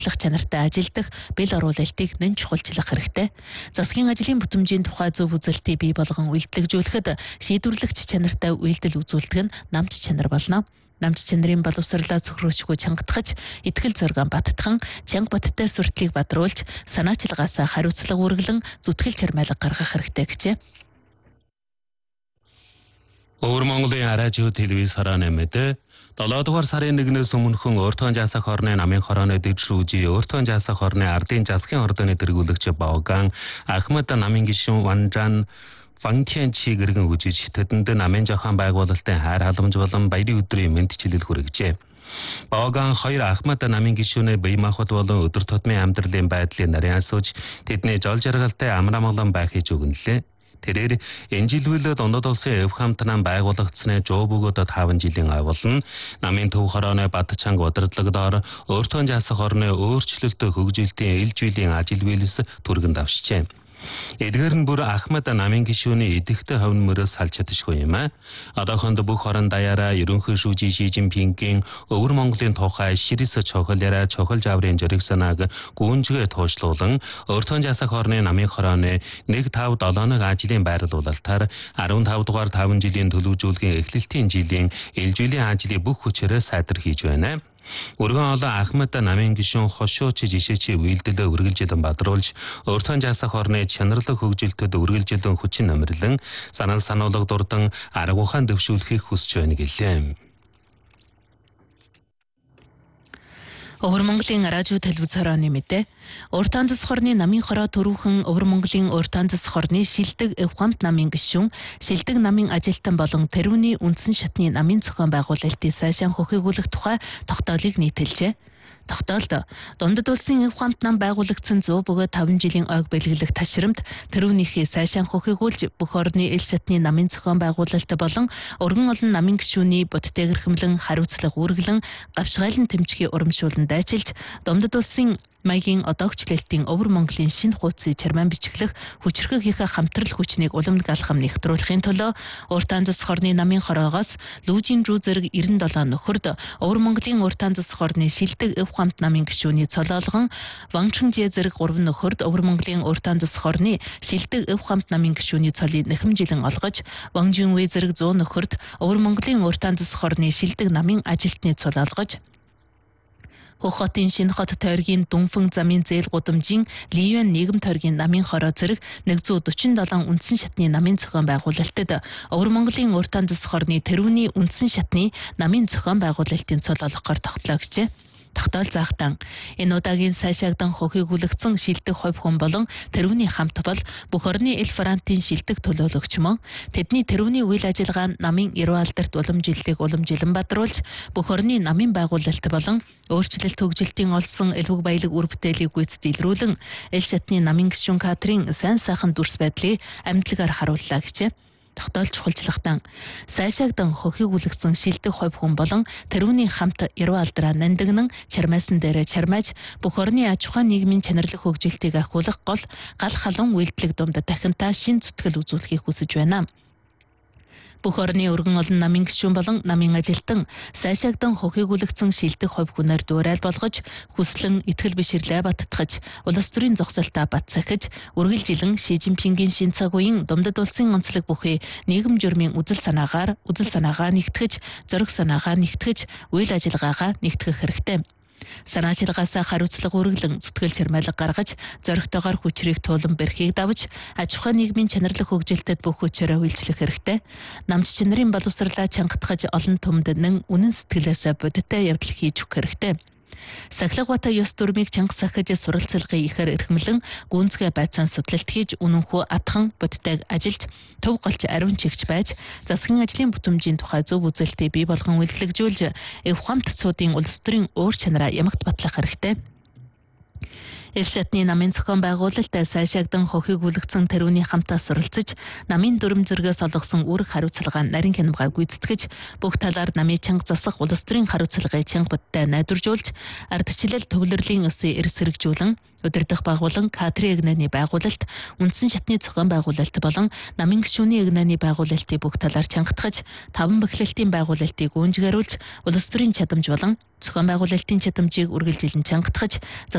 чанартай ажилдах бэл оруулалтыг нэн чухалчлах хэрэгтэй. Засгийн ажлын бүтэмжийн тухай зөв үзэлтийг бий болгон үйлдэлжүүлэхэд шийдвэрлэгч чанартай үйлдэл үзүүлдэг нь намж чанар болно. Намж чанарын боловсролоо цөхрөөчгүй чангатгаж, итгэл зоригоо баттхан, чанга бодтой сурталыг бадруулж, санаачилгаасаа хариуцлага үргэлэн зүтгэл чармайлга гаргах хэрэгтэй гэжээ. Өвөр Монголын радио телевиз харааны мэдээ 7 дугаар сарын 1-ээс өмнөхөн Өөртөө Жасах хорны намын хорооны дэд шүүжи Өөртөө Жасах хорны ардын засгийн ордоны тэргүүлэгч Баоган Ахмад намын гишүүн Ванжан Фангтиан чиг иргэн үжиж тэдэнд намын зохион байгуулалтын хайр халамж болон баярын өдрийн мэдчилэл хүргэжээ. Баоган хоёр Ахмад намын гишүүнээ бие махбод болон өдөр тутмын амьдралын байдлыг нарийн асууж тэдний жол жаргалтай амрамгалан байхыг өгнөлээ. Тэрээр энэ жилвэл Дундад улсын Эв хамт нам байгуулагдсны 100 бөгөөд 5 жилийн авална. Намын төв хорооны Бат чанга удирдлагадаар Өөртөө Жасах хорны өөрчлөлтөө хөгжилтийн ил жилийн ажил биелс түргэн давшжээ. Эдгээр нь бүр Ахмад намын гишүүний идэвхтэй ховнмөрөөс салж чадшгүй юм аа. Одоохонд бүх хорон даяараа ерөнхий шүүжи Ши Жинпингийн Өвөр Монголын тухай ширэс чохоляраа чохолж аврын жөрийг санааг гүнжгээ туушлуулан Өөртөө Жасах хорны намын хорооны 157-ны ажлын байрлуулалтаар 15 дугаар 5 жилийн төлөвжүүлгийн эхлэлтийн жилийн ээлжилийн ажлыг бүх хүчээрээ сайдар хийж байна. Өргөн олон Ахмад намын гишүүн хошууч жишээчи үйлдэлээ үргэлжилэн бадруулж Өөртөө Жасах хорны чанарлаг хөгжилтөд үргэлжилэн хүчин номерлон санал сануулга дурдан арга ухаан дэвшүүлэхийг хүсэж байна гэлээ. Өвөр Монголын радио телевиз харааны мэдээ. Өөртөө Жасах хорны намын хороо төрүүхэн Өвөр Монголын Өөртөө Жасах хорны шилдэг Эв хамт намын гишүүн, шилдэг намын ажилтан болон тэрүүний үндсэн шатны намын зохион байгуулалтын сайшаан хөхөөгүүлэх тухай тогтоолыг нийтэлжээ. Тогтоолд Дундад улсын Эв хамт нам байгуулагдсан 100 бөгөөд 5 жилийн ойг бэлгэлэх ташрамт тэрүүнийхээ сайшаан хөхөөгүүлж бүх орны ил шатны намын зохион байгуулалт болон өргөн олон намын гишүүний бодтой гэрхэмлэн хариуцлага үүргэлэн гавшгаалan тэмцэхийг урамшуулан дайчилж Дундад улсын маягийн одоогчлэлтийн Өвөр Монголын шинэ хуудсыг чармаан бичлэх хүчрхэгийнхээ хамтрал хүчнийг уламд галхам нэгтруулахын төлөө Өөртөө Жасах хорны намын хороогоос Лүүжин рүү зэрэг 97 нөхөрд Өвөр Монголын Өөртөө Жасах хорны шилдэг Эв хамт намын гишүүний цолоолгон Вангчинжээ зэрэг 3 нөхөрд Өвөр Монголын Өөртөө Жасах хорны шилдэг Эв хамт намын гишүүний цолыг нэхэмжилэн олгож Вангжинвэ зэрэг 100 нөхөрд Өвөр Монголын Өөртөө Жасах хорны шилдэг намын ажилтны цол олгож Хөхотын шинэ хот тойргийн Дүнфэн замын зээл гудамжийн Ливен нийгэм тойргийн намын хороо зэрэг 147 үндсэн шатны намын зохион байгуулалтад Өвөр Монголын Өөртөө Жасах хорны тэрүүний үндсэн шатны намын зохион байгуулалтын цол олгохоор тогтлоо гэжээ. Тогтоол заахтан энэ удаагийн сайшаагдан хөхөөгүүлэгдсэн шилдэг хувь хүн болон тэрүүний хамт бол бүх орны ил франтын шилдэг төлөөлөгч мөн тэдний тэрүүний үйл ажиллагаа намын эрүү алдарт уламжилтыг уламжилан бадруулж бүх орны намын байгуулалт болон өөрчлөлт хөгжилтийн олсон элвэг баялаг үр бүтээлийг гүйцэд илрүүлэн ил шатны намын гишүүн Катрин сайн сайхан дүрс байдлыг амьдлагаар харууллаа гэжээ. Тогтоол чухалчлагтан сайшаагдан хөхөөгүүлэгдсэн шилдэг хувь хүн болон тэрүүний хамт эрүү алдраа нандагнан чармаасан дээрээ чармааж бүх орны аж ахуйн нийгмийн чанарлаг хөгжилтийг ахиулах гал халуун үйлдэлэг дунд дахинтаа шин зүтгэл үзүүлэхийг хүсэж байна. Бүх орны өргөн олон намын гишүүн болон намын ажилтан сайшаагдан хөхөөгүүлэгдсэн шилдэг хувь хүнээр дуурайл болгож хүслэн итгэл биширлээ баттгаж улс төрийн зогсолтоо бат сахиж үргэлжилэн Ши Жинпингийн шин цаг үеийн Дундад улсын онцлог бүхий нийгэм журмын үзэл санаагаа нэгтгэж зориг санаагаа нэгтгэж үйл ажиллагаагаа нэгтгэх хэрэгтэй. Санаачилгаасаа хариуцлага үргэлэн зүтгэл чармайлга гаргаж зоригтойгоор хүчрийг туулан бэрхийг давж аж ахуйн нийгмийн чанарлаг хөгжилтэд бүх хүчээрээ үйлчлэх хэрэгтэй. Намж чанарын боловсролоо чангатгаж олон түмэнд нэн үнэн сэтгэлээсээ бодиттой явдал хийж өгөх хэрэгтэй. Сахилга бата ёс дүрмийг чанга сахиж суралцлагын ихээр эрхэмлэн гүнзгий байцаан судлалт хийж үнэнхүү атхан бодтойг ажилж төв голч ариун чигч байж засгийн ажлын бүтэмжийн тухай зөв үзэлтийг бий болгон үйлчлэгжүүлж Эв хамт цуудын улс төрийн өөр чанараа ямагт батлах хэрэгтэй. Ил шатны намын зохион байгуулалт сайшаагдан хөхөөгүүлэгдсэн тэрүүний хамтаа суралцаж намын дүрм зэрэгээс олгосон үүрэг хариуцлага нарийн хянамгай гүйцэтгэж бүх талаар намын чанга засах улс төрийн хариуцлагыг чанга бодтой найдваржуулж ардчлал төвлөрлийн ёсыг эрс хэрэгжүүлэн удирдах байгууллан Катрин эгнээний байгуулалт үндсэн шатны зохион байгуулалт болон намын гишүүний эгнээний байгуулалтыг бүх талаар чангатгаж таван бэхлэлтийн байгуулалтыг гүнжгээрүүлж улс төрийн чадамж болон зохион байгуулалтын чадамжийг үргэлжилэн чангатгаж